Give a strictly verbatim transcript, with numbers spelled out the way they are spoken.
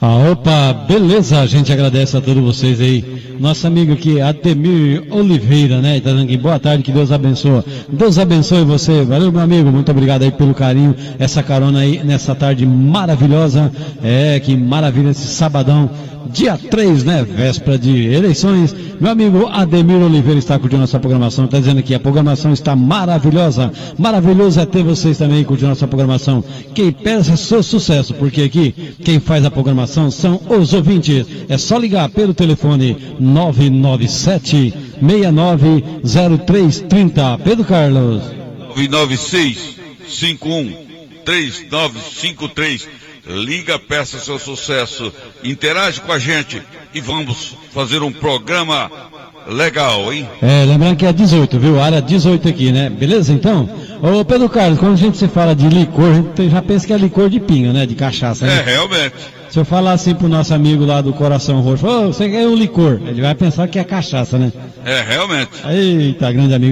Ah, opa, beleza, a gente agradece a todos vocês aí. Nosso amigo aqui, Ademir Oliveira, né? Tá dando aqui, boa tarde, que Deus abençoe. Deus abençoe você, valeu meu amigo, muito obrigado aí pelo carinho, essa carona aí nessa tarde maravilhosa. É, que maravilha esse sabadão, dia três, né? Véspera de eleições. Meu amigo Ademir Oliveira está curtindo nossa programação, está dizendo que a programação está maravilhosa. Maravilhoso é ter vocês também curtindo nossa programação. Quem peça seu sucesso, porque aqui quem faz a programação são os ouvintes. É só ligar pelo telefone nove nove sete, seis nove zero três três zero. Pedro Carlos. nove nove seis, cinco um, três nove cinco três. Liga, peça seu sucesso, interage com a gente e vamos fazer um programa legal, hein? É, lembrando que é dezoito, viu? Área dezoito aqui, né? Beleza, então? Ô, Pedro Carlos, quando a gente se fala de licor, a gente já pensa que é licor de pinga, né? De cachaça, né? É, realmente. Se eu falar assim pro nosso amigo lá do Coração Roxo, ô, você quer um licor? Ele vai pensar que é cachaça, né? É, realmente. Eita, grande amigo.